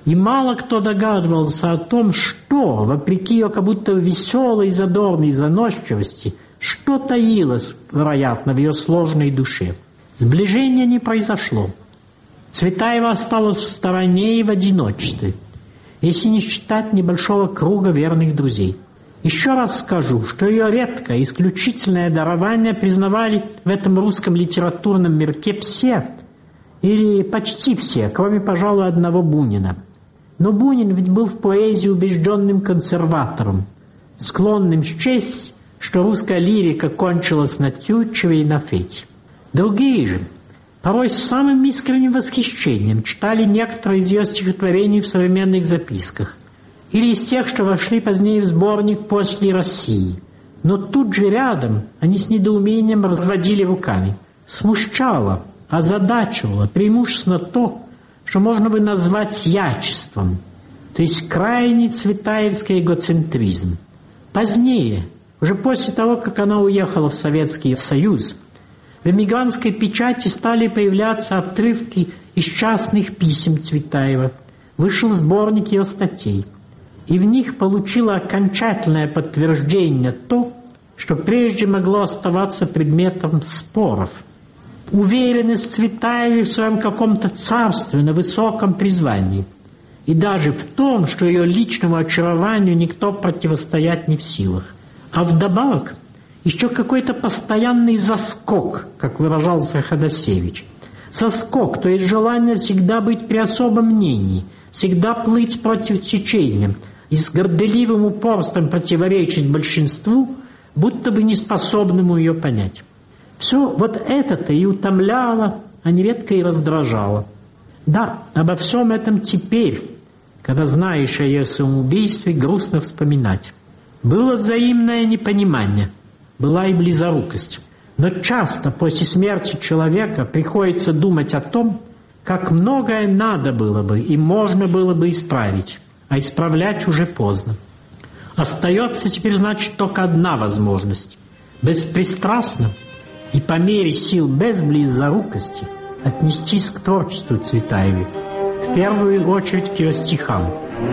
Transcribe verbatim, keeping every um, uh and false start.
И мало кто догадывался о том, что, вопреки ее как будто веселой, задорной заносчивости, что таилось, вероятно, в ее сложной душе. Сближения не произошло. Цветаева осталась в стороне и в одиночестве, если не считать небольшого круга верных друзей. Еще раз скажу, что ее редкое, исключительное дарование признавали в этом русском литературном мирке все, или почти все, кроме, пожалуй, одного Бунина. Но Бунин ведь был в поэзии убежденным консерватором, склонным счесть, что русская лирика кончилась на Тютчеве и на Фете. Другие же, порой с самым искренним восхищением, читали некоторые из ее стихотворений в современных записках, или из тех, что вошли позднее в сборник «После России». Но тут же рядом они с недоумением разводили руками. Смущало, озадачивало преимущественно то, что можно бы назвать ячеством, то есть крайний цветаевский эгоцентризм. Позднее, уже после того, как она уехала в Советский Союз, в эмигрантской печати стали появляться отрывки из частных писем Цветаева. Вышел сборник ее статей, и в них получило окончательное подтверждение то, что прежде могло оставаться предметом споров. Уверенность Цветаевой в своем каком-то царственно высоком призвании, и даже в том, что ее личному очарованию никто противостоять не в силах. А вдобавок еще какой-то постоянный заскок, как выражался Ходосевич. Заскок, то есть желание всегда быть при особом мнении, всегда плыть против течения и с горделивым упорством противоречить большинству, будто бы неспособному ее понять. Все вот это-то и утомляло, а нередко и раздражало. Да, обо всем этом теперь, когда знаешь о ее самоубийстве, грустно вспоминать. Было взаимное непонимание, была и близорукость. Но часто после смерти человека приходится думать о том, как многое надо было бы и можно было бы исправить, а исправлять уже поздно. Остается теперь, значит, только одна возможность – беспристрастно и по мере сил без близорукости отнестись к творчеству Цветаевой, в первую очередь к ее стихам.